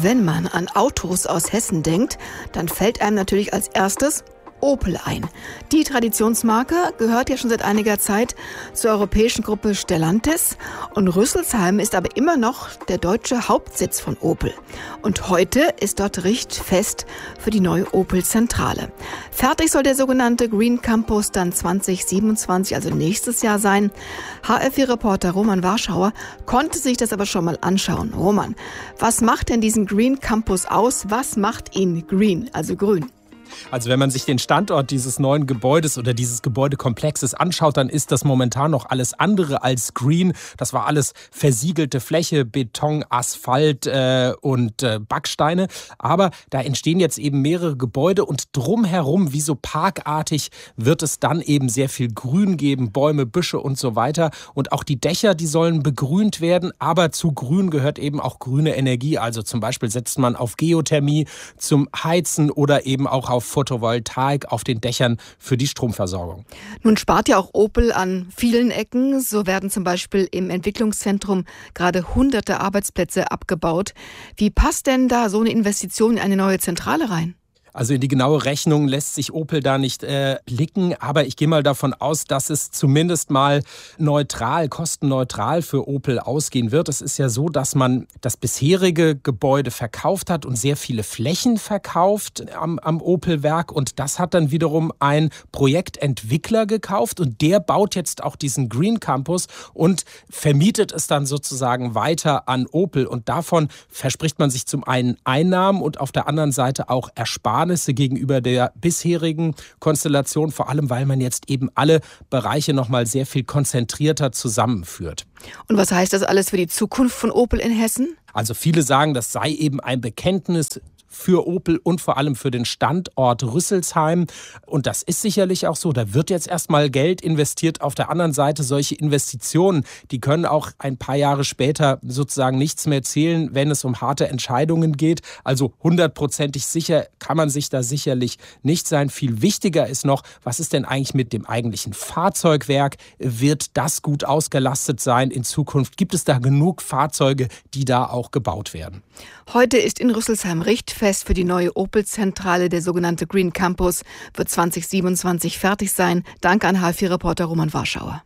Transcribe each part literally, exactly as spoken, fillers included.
Wenn man an Autos aus Hessen denkt, dann fällt einem natürlich als erstes Opel ein. Die Traditionsmarke gehört ja schon seit einiger Zeit zur europäischen Gruppe Stellantis und Rüsselsheim ist aber immer noch der deutsche Hauptsitz von Opel. Und heute ist dort richtfest für die neue Opel-Zentrale. Fertig soll der sogenannte Green Campus dann zwanzig siebenundzwanzig, also nächstes Jahr sein. H R vier Reporter Roman Warschauer konnte sich das aber schon mal anschauen. Roman, was macht denn diesen Green Campus aus? Was macht ihn green, also grün? Also wenn man sich den Standort dieses neuen Gebäudes oder dieses Gebäudekomplexes anschaut, dann ist das momentan noch alles andere als green. Das war alles versiegelte Fläche, Beton, Asphalt äh, und äh, Backsteine. Aber da entstehen jetzt eben mehrere Gebäude und drumherum, wie so parkartig, wird es dann eben sehr viel Grün geben, Bäume, Büsche und so weiter. Und auch die Dächer, die sollen begrünt werden. Aber zu Grün gehört eben auch grüne Energie. Also zum Beispiel setzt man auf Geothermie zum Heizen oder eben auch auf Photovoltaik auf den Dächern für die Stromversorgung. Nun spart ja auch Opel an vielen Ecken. So werden zum Beispiel im Entwicklungszentrum gerade hunderte Arbeitsplätze abgebaut. Wie passt denn da so eine Investition in eine neue Zentrale rein? Also in die genaue Rechnung lässt sich Opel da nicht äh, blicken, aber ich gehe mal davon aus, dass es zumindest mal neutral, kostenneutral für Opel ausgehen wird. Es ist ja so, dass man das bisherige Gebäude verkauft hat und sehr viele Flächen verkauft am, am Opel-Werk und das hat dann wiederum ein Projektentwickler gekauft und der baut jetzt auch diesen Green Campus und vermietet es dann sozusagen weiter an Opel und davon verspricht man sich zum einen Einnahmen und auf der anderen Seite auch Ersparnisse gegenüber der bisherigen Konstellation, vor allem weil man jetzt eben alle Bereiche noch mal sehr viel konzentrierter zusammenführt. Und was heißt das alles für die Zukunft von Opel in Hessen? Also viele sagen, das sei eben ein Bekenntnis für Opel und vor allem für den Standort Rüsselsheim. Und das ist sicherlich auch so. Da wird jetzt erstmal Geld investiert. Auf der anderen Seite solche Investitionen, die können auch ein paar Jahre später sozusagen nichts mehr zählen, wenn es um harte Entscheidungen geht. Also hundertprozentig sicher kann man sich da sicherlich nicht sein. Viel wichtiger ist noch, was ist denn eigentlich mit dem eigentlichen Fahrzeugwerk? Wird das gut ausgelastet sein in Zukunft? Gibt es da genug Fahrzeuge, die da auch gebaut werden? Heute ist in Rüsselsheim richtfest für die neue Opel-Zentrale. Der sogenannte Green Campus wird zwanzig siebenundzwanzig fertig sein. Danke an H R vier Reporter Roman Warschauer.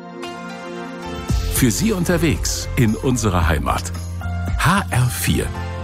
Für Sie unterwegs in unserer Heimat. H R vier